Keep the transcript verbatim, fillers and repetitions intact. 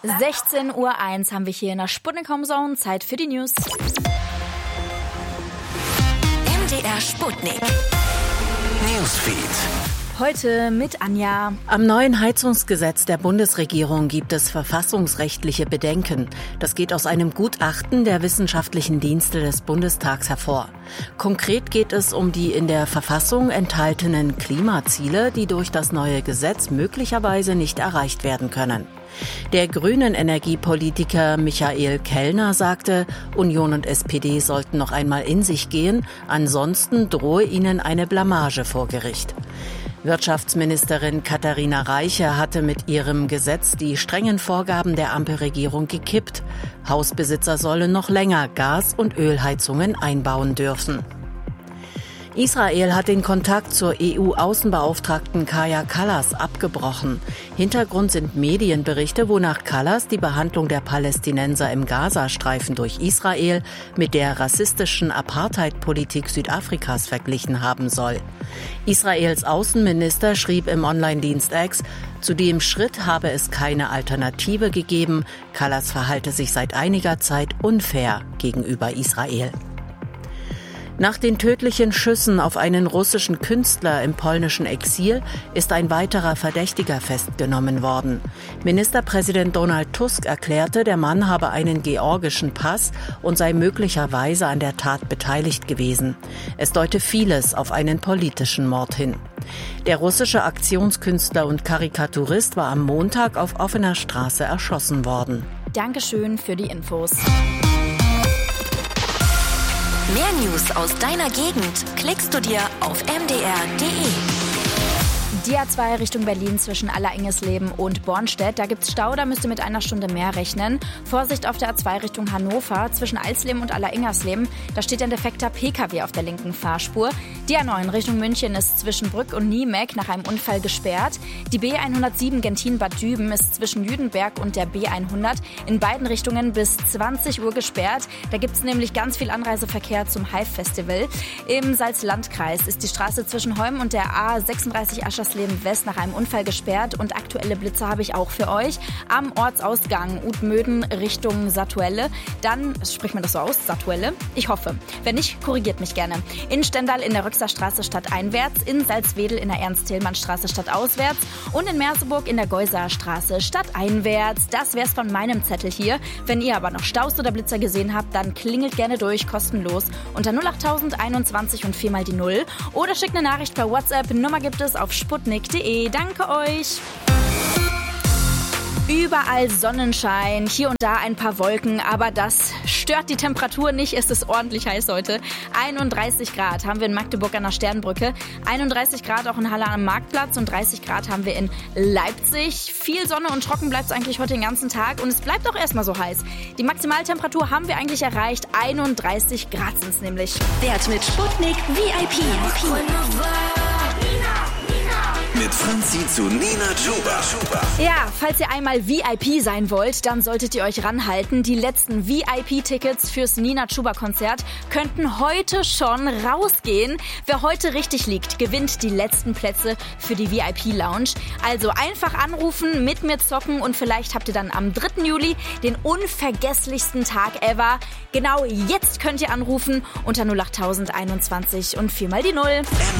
sechzehn Uhr eins haben wir hier in der Sputnik Home Zone. Zeit für die News. M D R Sputnik Newsfeed. Heute mit Anja. Am neuen Heizungsgesetz der Bundesregierung gibt es verfassungsrechtliche Bedenken. Das geht aus einem Gutachten der wissenschaftlichen Dienste des Bundestags hervor. Konkret geht es um die in der Verfassung enthaltenen Klimaziele, die durch das neue Gesetz möglicherweise nicht erreicht werden können. Der grünen Energiepolitiker Michael Kellner sagte, Union und S P D sollten noch einmal in sich gehen, ansonsten drohe ihnen eine Blamage vor Gericht. Wirtschaftsministerin Katharina Reiche hatte mit ihrem Gesetz die strengen Vorgaben der Ampelregierung gekippt. Hausbesitzer sollen noch länger Gas- und Ölheizungen einbauen dürfen. Israel hat den Kontakt zur E U-Außenbeauftragten Kaja Kallas abgebrochen. Hintergrund sind Medienberichte, wonach Kallas die Behandlung der Palästinenser im Gazastreifen durch Israel mit der rassistischen Apartheid-Politik Südafrikas verglichen haben soll. Israels Außenminister schrieb im Online-Dienst X, zu dem Schritt habe es keine Alternative gegeben. Kallas verhalte sich seit einiger Zeit unfair gegenüber Israel. Nach den tödlichen Schüssen auf einen russischen Künstler im polnischen Exil ist ein weiterer Verdächtiger festgenommen worden. Ministerpräsident Donald Tusk erklärte, der Mann habe einen georgischen Pass und sei möglicherweise an der Tat beteiligt gewesen. Es deute vieles auf einen politischen Mord hin. Der russische Aktionskünstler und Karikaturist war am Montag auf offener Straße erschossen worden. Dankeschön für die Infos. Mehr News aus deiner Gegend klickst du dir auf m d r punkt d e. Die A zwei Richtung Berlin zwischen Allerengesleben und Bornstedt. Da gibt's Stau, da müsst ihr mit einer Stunde mehr rechnen. Vorsicht auf der A zwei Richtung Hannover zwischen Alsleben und Allerengersleben. Da steht ein defekter P K W auf der linken Fahrspur. Die A neun Richtung München ist zwischen Brück und Niemek nach einem Unfall gesperrt. Die B hundertsieben Gentin-Bad Düben ist zwischen Jüdenberg und der B hundert in beiden Richtungen bis zwanzig Uhr gesperrt. Da gibt's nämlich ganz viel Anreiseverkehr zum Hive-Festival. Im Salzlandkreis ist die Straße zwischen Holm und der A sechsunddreißig Aschersleben West nach einem Unfall gesperrt und aktuelle Blitze habe ich auch für euch. Am Ortsausgang Utmöden Richtung Satuelle. Dann, spricht man das so aus, Satuelle? Ich hoffe. Wenn nicht, korrigiert mich gerne. In Stendal in der Röxerstraße stadteinwärts, in Salzwedel in der Ernst-Thälmann-Straße stadtauswärts und in Merseburg in der Geuserstraße stadteinwärts. Das wär's von meinem Zettel hier. Wenn ihr aber noch Staus oder Blitzer gesehen habt, dann klingelt gerne durch, kostenlos, unter null acht einundzwanzig und viermal die Null. Oder schickt eine Nachricht per WhatsApp. Nummer gibt es auf sputnik punkt d e. Danke euch. Überall Sonnenschein, hier und da ein paar Wolken, aber das stört die Temperatur nicht. Es ist ordentlich heiß heute. einunddreißig Grad haben wir in Magdeburg an der Sternbrücke, einunddreißig Grad auch in Halle am Marktplatz und dreißig Grad haben wir in Leipzig. Viel Sonne und trocken bleibt es eigentlich heute den ganzen Tag und es bleibt auch erstmal so heiß. Die Maximaltemperatur haben wir eigentlich erreicht, einunddreißig Grad sind es nämlich. Wert mit Sputnik V I P. Mit Franzi zu Nina Chuba. Ja, falls ihr einmal V I P sein wollt, dann solltet ihr euch ranhalten. Die letzten V I P-Tickets fürs Nina Chuba-Konzert könnten heute schon rausgehen. Wer heute richtig liegt, gewinnt die letzten Plätze für die V I P-Lounge. Also einfach anrufen, mit mir zocken und vielleicht habt ihr dann am dritten Juli den unvergesslichsten Tag ever. Genau jetzt könnt ihr anrufen unter null acht einundzwanzig und viermal die Null.